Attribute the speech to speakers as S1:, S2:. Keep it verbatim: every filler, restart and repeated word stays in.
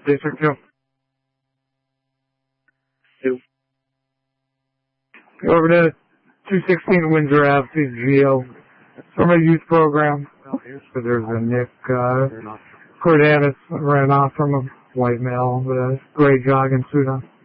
S1: District two.
S2: Two.
S1: Go over to two sixteen Windsor Avenue, see Geo from a youth program. So there's a Nick uh, Cordavis ran off from a white male with a gray jogging suit on.